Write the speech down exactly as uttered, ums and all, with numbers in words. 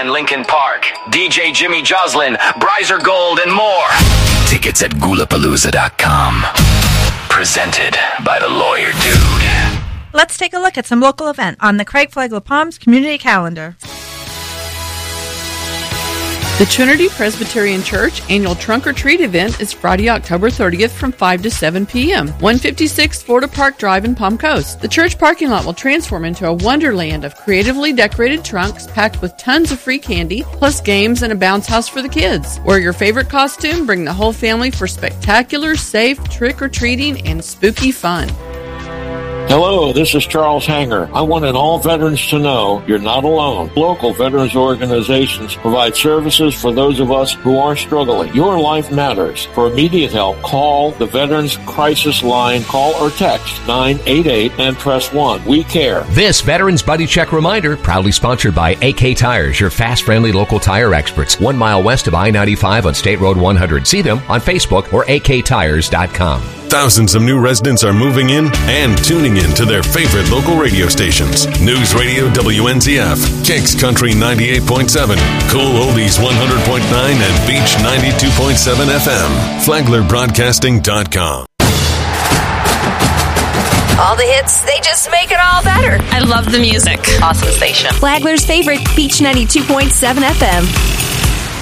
and Lincoln Park. D J Jimmy Joslin, Bryzer Gold, and more. Tickets at Gula Palooza dot com. Presented by the Lawyer Dude. Let's take a look at some local events on the Craig Flagler Palms community calendar. The Trinity Presbyterian Church annual Trunk or Treat event is Friday, October thirtieth from five to seven p.m. one fifty-six Florida Park Drive in Palm Coast. The church parking lot will transform into a wonderland of creatively decorated trunks packed with tons of free candy, plus games and a bounce house for the kids. Wear your favorite costume, bring the whole family for spectacular, safe trick-or-treating and spooky fun. Hello, this is Charles Hanger. I wanted all veterans to know you're not alone. Local veterans organizations provide services for those of us who are struggling. Your life matters. For immediate help, call the Veterans Crisis Line. Call or text nine eight eight and press one. We care. This Veterans Buddy Check reminder, proudly sponsored by A K Tires, your fast, friendly local tire experts. One mile west of I ninety-five on State Road one hundred. See them on Facebook or A K tires dot com. Thousands of new residents are moving in and tuning in to their favorite local radio stations. News Radio W N Z F, Kicks Country ninety-eight point seven, Cool Oldies one hundred point nine, and Beach ninety-two point seven F M. Flagler Broadcasting dot com. All the hits, they just make it all better. I love the music. Awesome station. Flagler's favorite, Beach ninety-two point seven F M.